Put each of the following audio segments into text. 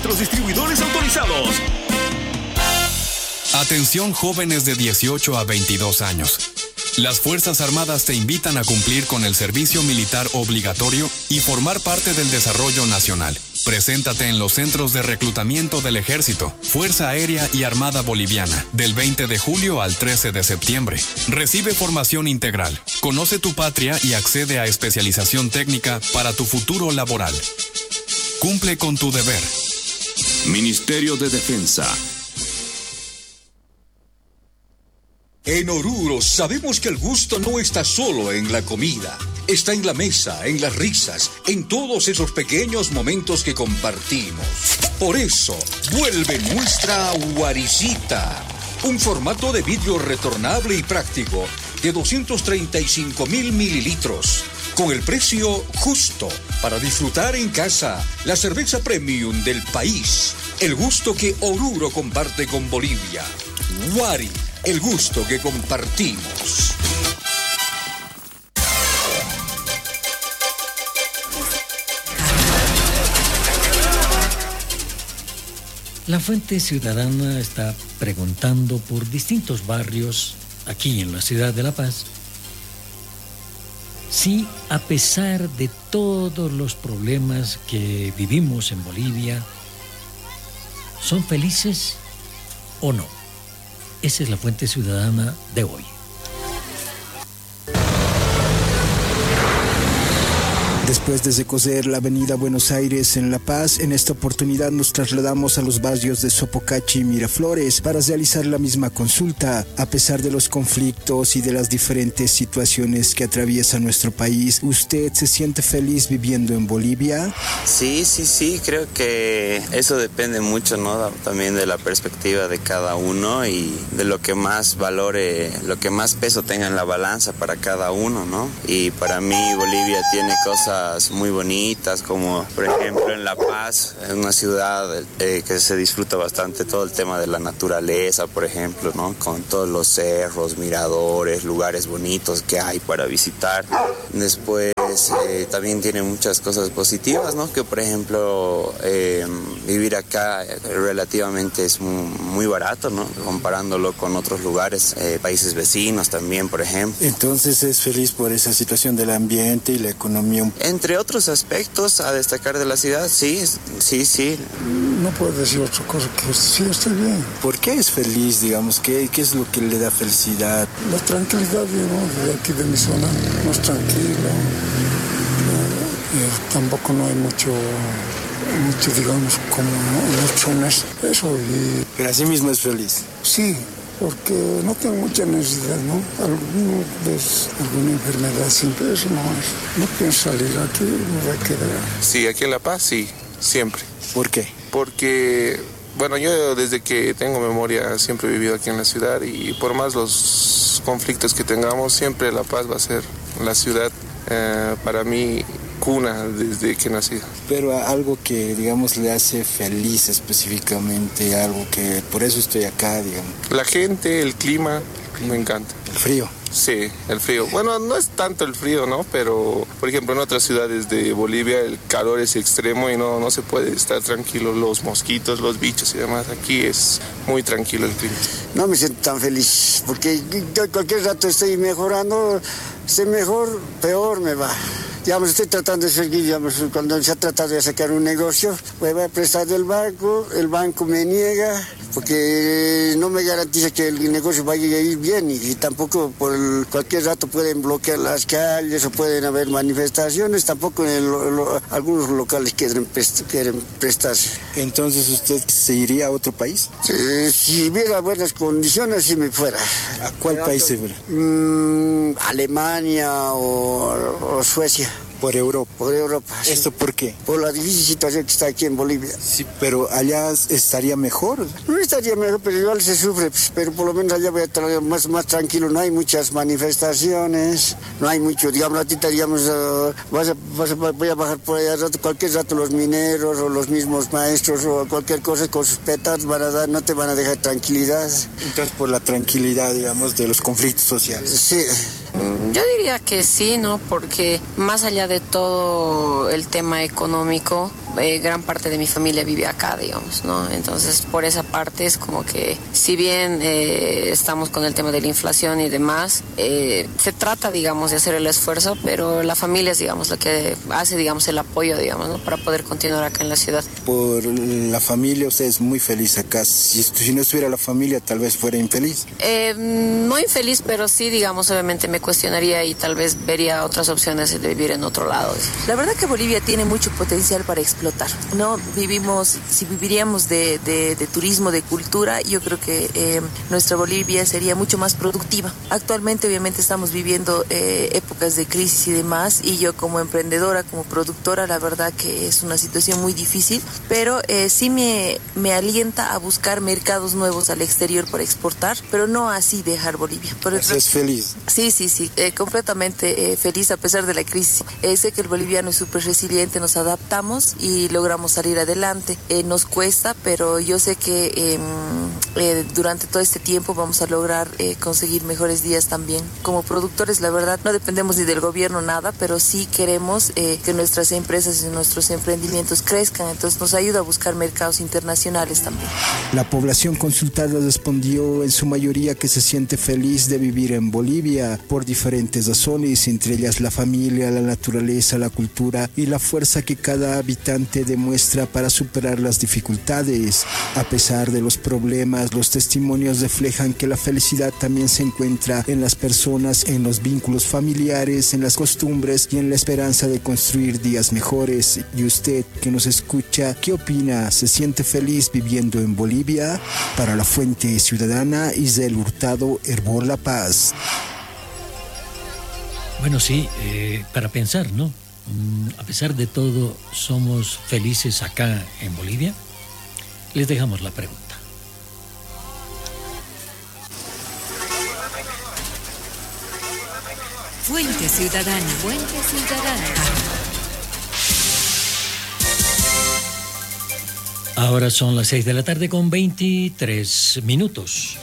nuestros distribuidores autorizados. Atención jóvenes de 18 a 22 años. Las Fuerzas Armadas te invitan a cumplir con el servicio militar obligatorio y formar parte del desarrollo nacional. Preséntate en los centros de reclutamiento del Ejército, Fuerza Aérea y Armada Boliviana, del 20 de julio al 13 de septiembre. Recibe formación integral, conoce tu patria y accede a especialización técnica para tu futuro laboral. Cumple con tu deber. Ministerio de Defensa. En Oruro sabemos que el gusto no está solo en la comida. Está en la mesa, en las risas, en todos esos pequeños momentos que compartimos. Por eso, vuelve nuestra Guaricita. Un formato de vidrio retornable y práctico de 235,000 mililitros. Con el precio justo para disfrutar en casa. La cerveza premium del país. El gusto que Oruro comparte con Bolivia. Guari, el gusto que compartimos. La Fuente Ciudadana está preguntando por distintos barrios aquí en la ciudad de La Paz si, a pesar de todos los problemas que vivimos en Bolivia, son felices o no. Esa es la Fuente Ciudadana de hoy. Después de recorrer la avenida Buenos Aires en La Paz, en esta oportunidad nos trasladamos a los barrios de Sopocachi y Miraflores para realizar la misma consulta. A pesar de los conflictos y de las diferentes situaciones que atraviesa nuestro país, ¿usted se siente feliz viviendo en Bolivia? Sí, creo que eso depende mucho, ¿no? También de la perspectiva de cada uno y de lo que más valore, lo que más peso tenga en la balanza para cada uno, ¿no? Y para mí Bolivia tiene cosas muy bonitas, como por ejemplo en La Paz, es una ciudad que se disfruta bastante todo el tema de la naturaleza, por ejemplo, ¿no? Con todos los cerros, miradores, lugares bonitos que hay para visitar. Después también tiene muchas cosas positivas, ¿no? Que por ejemplo vivir acá relativamente es muy barato, ¿no? Comparándolo con otros lugares, países vecinos también, por ejemplo. Entonces es feliz por esa situación del ambiente y la economía. Entre otros aspectos a destacar de la ciudad, sí. No puedo decir otra cosa que sí, estoy bien. ¿Por qué es feliz, digamos? ¿Qué es lo que le da felicidad? La tranquilidad, ¿no? De aquí de mi zona, más tranquila. Tampoco no hay mucho, digamos, como mucho en eso. Pero así mismo es feliz. Sí, porque no tengo mucha necesidad, ¿no? Alguna enfermedad, siempre eso no es. No pienso salir aquí, me voy a quedar. Sí, aquí en La Paz, sí, siempre. ¿Por qué? Porque, bueno, yo desde que tengo memoria siempre he vivido aquí en la ciudad y por más los conflictos que tengamos, siempre La Paz va a ser la ciudad para mí cuna desde que nací. Pero algo que, digamos, le hace feliz específicamente, algo que por eso estoy acá, digamos. La gente, el clima, me encanta. ¿El frío? Sí, el frío. Bueno, no es tanto el frío, ¿no? Pero, por ejemplo, en otras ciudades de Bolivia el calor es extremo y no se puede estar tranquilo. Los mosquitos, los bichos y demás. Aquí es muy tranquilo el clima. No me siento tan feliz, porque yo cualquier rato estoy mejorando, estoy mejor, peor me va. Digamos, estoy tratando de seguir, digamos, cuando se ha tratado de sacar un negocio, pues voy a prestar del banco, el banco me niega, porque no me garantiza que el negocio vaya a ir bien y tampoco por cualquier rato pueden bloquear las calles o pueden haber manifestaciones, tampoco en algunos locales quieren prestarse. Entonces, ¿usted se iría a otro país? Si hubiera buenas condiciones, sí me fuera. ¿A cuál país se fuera? Alemania o Suecia. Por Europa. Por Europa. Sí. ¿Esto por qué? Por la difícil situación que está aquí en Bolivia. Sí, pero allá estaría mejor. No estaría mejor, pero igual se sufre, pero por lo menos allá voy a estar más tranquilo. No hay muchas manifestaciones, no hay mucho, digamos, ahorita, digamos, voy a bajar por allá cualquier rato los mineros o los mismos maestros o cualquier cosa con sus petardos van a dar, no te van a dejar tranquilidad. Entonces, por la tranquilidad, digamos, de los conflictos sociales. Sí. Yo diría que sí, ¿no? Porque más allá de todo el tema económico, gran parte de mi familia vive acá, digamos, ¿no? Entonces, por esa parte es como que, si bien estamos con el tema de la inflación y demás, se trata, digamos, de hacer el esfuerzo, pero la familia es, digamos, lo que hace, digamos, el apoyo, digamos, ¿no? Para poder continuar acá en la ciudad. Por la familia, usted es muy feliz acá. Si no estuviera la familia, tal vez fuera infeliz. No infeliz, pero sí, digamos, obviamente me cuestionaría y tal vez vería otras opciones de vivir en otro lado. La verdad que Bolivia tiene mucho potencial para explotar, ¿no? Si viviríamos de turismo, de cultura, yo creo que nuestra Bolivia sería mucho más productiva. Actualmente, obviamente, estamos viviendo épocas de crisis y demás, y yo como emprendedora, como productora, la verdad que es una situación muy difícil, pero sí me alienta a buscar mercados nuevos al exterior para exportar, pero no así dejar Bolivia. ¿Es feliz? Sí, completamente feliz a pesar de la crisis. Sé que el boliviano es súper resiliente, nos adaptamos y logramos salir adelante. Nos cuesta, pero yo sé que durante todo este tiempo vamos a lograr conseguir mejores días también. Como productores, la verdad, no dependemos ni del gobierno, nada, pero sí queremos que nuestras empresas y nuestros emprendimientos crezcan, entonces nos ayuda a buscar mercados internacionales también. La población consultada respondió en su mayoría que se siente feliz de vivir en Bolivia por diferentes razones, entre ellas la familia, la naturaleza, la cultura y la fuerza que cada habitante demuestra para superar las dificultades. A pesar de los problemas, los testimonios reflejan que la felicidad también se encuentra en las personas, en los vínculos familiares, en las costumbres y en la esperanza de construir días mejores. Y usted que nos escucha, ¿qué opina? ¿Se siente feliz viviendo en Bolivia? Para La Fuente Ciudadana, Isel Hurtado, Hervor La Paz. Bueno, sí, para pensar, ¿no? A pesar de todo, ¿somos felices acá en Bolivia? Les dejamos la pregunta. Fuente Ciudadana. Fuente Ciudadana. Ahora son las 6 de la tarde con 23 minutos.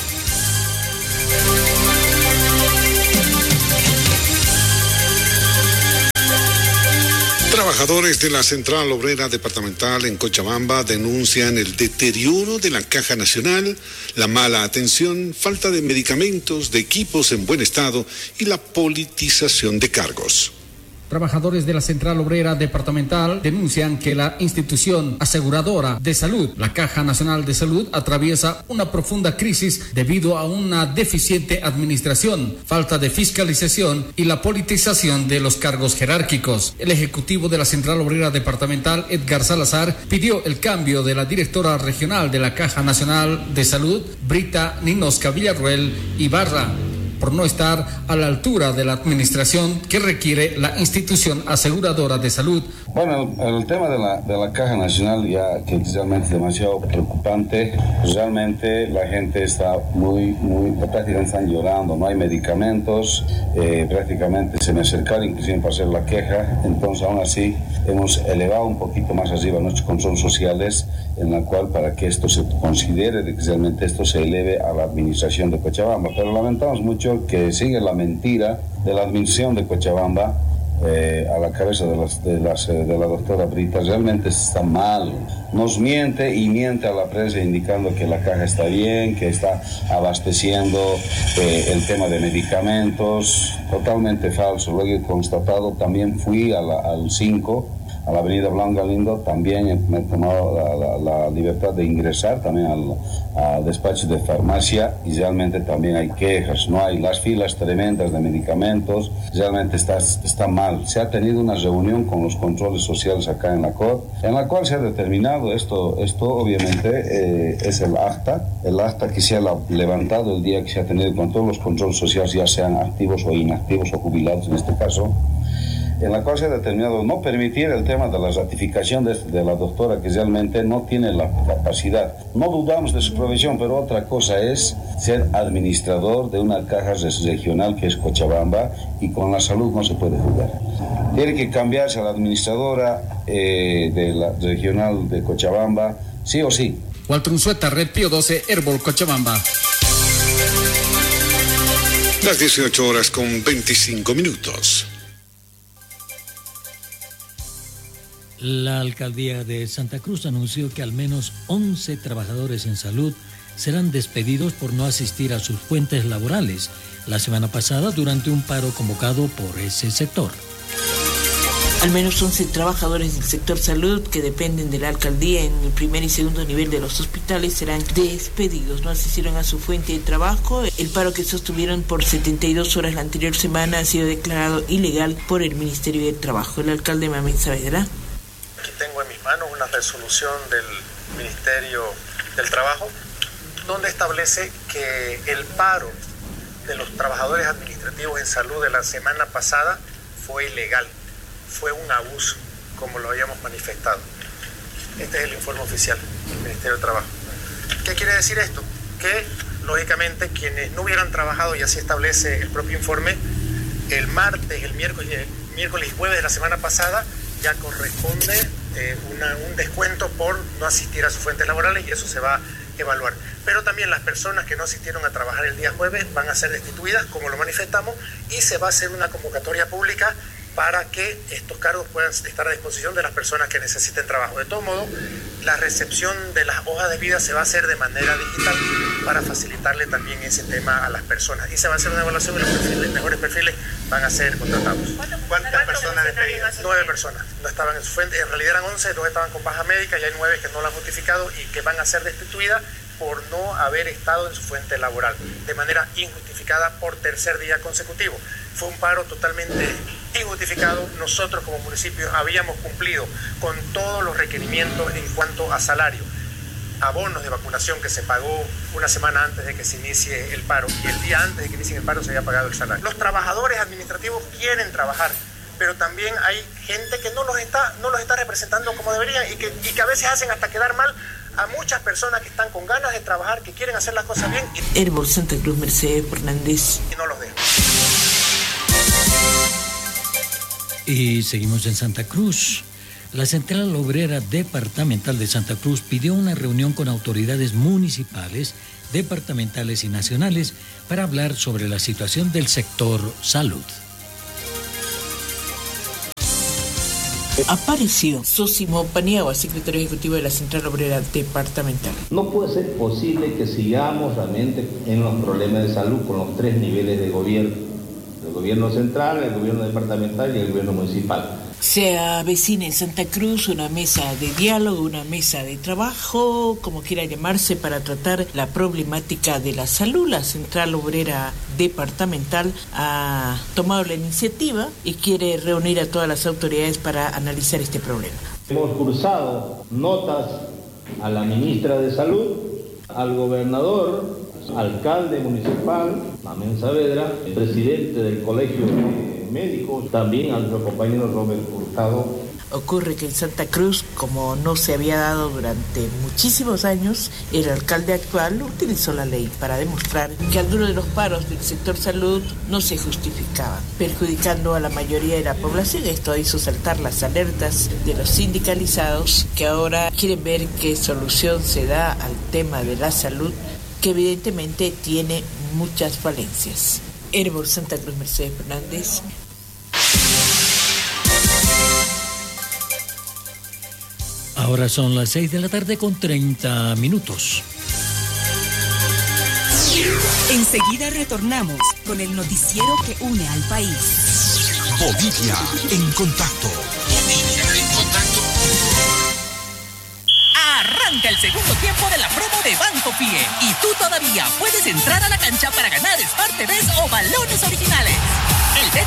Trabajadores de la Central Obrera Departamental en Cochabamba denuncian el deterioro de la Caja Nacional, la mala atención, falta de medicamentos, de equipos en buen estado y la politización de cargos. Trabajadores de la Central Obrera Departamental denuncian que la institución aseguradora de salud, la Caja Nacional de Salud, atraviesa una profunda crisis debido a una deficiente administración, falta de fiscalización y la politización de los cargos jerárquicos. El ejecutivo de la Central Obrera Departamental, Edgar Salazar, pidió el cambio de la directora regional de la Caja Nacional de Salud, Brita Ninosca Villarruel Ibarra, por no estar a la altura de la administración que requiere la institución aseguradora de salud. Bueno, el tema de la Caja Nacional ya que es realmente demasiado preocupante. Realmente la gente está prácticamente están llorando, no hay medicamentos, prácticamente se me acercaron inclusive para hacer la queja, entonces aún así hemos elevado un poquito más arriba nuestros controles sociales, en la cual para que esto se considere de que realmente esto se eleve a la administración de Cochabamba, pero lamentamos mucho que sigue la mentira de la administración de Cochabamba a la cabeza de la doctora Brita. Realmente está mal, nos miente y miente a la prensa indicando que la caja está bien, que está abasteciendo el tema de medicamentos, totalmente falso. Luego he constatado, también fui al 5, a la avenida Blanca Galindo, también me he tomado la libertad de ingresar también al despacho de farmacia y realmente también hay quejas, no hay las filas tremendas de medicamentos, realmente está mal. Se ha tenido una reunión con los controles sociales acá en la COD, en la cual se ha determinado esto obviamente es el acta que se ha levantado el día que se ha tenido con todos los controles sociales, ya sean activos o inactivos o jubilados en este caso, en la cual se ha determinado no permitir el tema de la ratificación de la doctora, que realmente no tiene la capacidad. No dudamos de su profesión, pero otra cosa es ser administrador de una caja regional que es Cochabamba, y con la salud no se puede jugar. Tiene que cambiarse a la administradora de la regional de Cochabamba, sí o sí. Walter Unzueta, Red Pío 12, Herbol, Cochabamba. Las 18 horas con 25 minutos. La alcaldía de Santa Cruz anunció que al menos 11 trabajadores en salud serán despedidos por no asistir a sus fuentes laborales la semana pasada durante un paro convocado por ese sector. Al menos 11 trabajadores del sector salud que dependen de la alcaldía en el primer y segundo nivel de los hospitales serán despedidos. No asistieron a su fuente de trabajo. El paro que sostuvieron por 72 horas la anterior semana ha sido declarado ilegal por el Ministerio de Trabajo. El alcalde Mamén Saavedra. Aquí tengo en mis manos una resolución del Ministerio del Trabajo donde establece que el paro de los trabajadores administrativos en salud de la semana pasada fue ilegal. Fue un abuso, como lo habíamos manifestado. Este es el informe oficial del Ministerio de Trabajo. ¿Qué quiere decir esto? Que, lógicamente, quienes no hubieran trabajado, y así establece el propio informe, el martes, el miércoles y jueves de la semana pasada, ya corresponde un descuento por no asistir a sus fuentes laborales y eso se va a evaluar. Pero también las personas que no asistieron a trabajar el día jueves van a ser destituidas, como lo manifestamos, y se va a hacer una convocatoria pública para que estos cargos puedan estar a disposición de las personas que necesiten trabajo. De todo modo, la recepción de las hojas de vida se va a hacer de manera digital para facilitarle también ese tema a las personas. Y se va a hacer una evaluación y los mejores perfiles van a ser contratados. ¿Cuántas personas despedidas? 9 personas. No estaban en su fuente. En realidad eran 11, 2 estaban con baja médica y hay 9 que no la han justificado y que van a ser destituidas por no haber estado en su fuente laboral de manera injustificada por tercer día consecutivo. Fue un paro totalmente injustificado. Nosotros como municipio habíamos cumplido con todos los requerimientos en cuanto a salario, abonos de vacunación que se pagó una semana antes de que se inicie el paro y el día antes de que inicie el paro se había pagado el salario. Los trabajadores administrativos quieren trabajar, pero también hay gente que no los está representando como deberían y que a veces hacen hasta quedar mal a muchas personas que están con ganas de trabajar, que quieren hacer las cosas bien. Herbol Santa Cruz, Mercedes Fernández. Y no los dejan. Y seguimos en Santa Cruz. La Central Obrera Departamental de Santa Cruz pidió una reunión con autoridades municipales, departamentales y nacionales para hablar sobre la situación del sector salud. Apareció Sosimo Paniagua, secretario ejecutivo de la Central Obrera Departamental. No puede ser posible que sigamos realmente en los problemas de salud con los 3 niveles de gobierno: el gobierno central, el gobierno departamental y el gobierno municipal. Se avecina en Santa Cruz una mesa de diálogo, una mesa de trabajo, como quiera llamarse, para tratar la problemática de la salud. La Central Obrera Departamental ha tomado la iniciativa y quiere reunir a todas las autoridades para analizar este problema. Hemos cursado notas a la ministra de Salud, al gobernador, alcalde municipal, Mamén Saavedra, el presidente del Colegio de Médicos, también a nuestro compañero Robert Hurtado. Ocurre que en Santa Cruz, como no se había dado durante muchísimos años, el alcalde actual utilizó la ley para demostrar que algunos de los paros del sector salud no se justificaban, perjudicando a la mayoría de la población. Esto hizo saltar las alertas de los sindicalizados que ahora quieren ver qué solución se da al tema de la salud, que evidentemente tiene muchas falencias. Herbol Santa Cruz, Mercedes Fernández. Ahora son las 6 de la tarde con 30 minutos. Enseguida retornamos con el noticiero que une al país. Bolivia en contacto. Arranca el segundo tiempo de la promo de Banco Pie y tú todavía puedes entrar a la cancha para ganar Smart TVs o balones originales.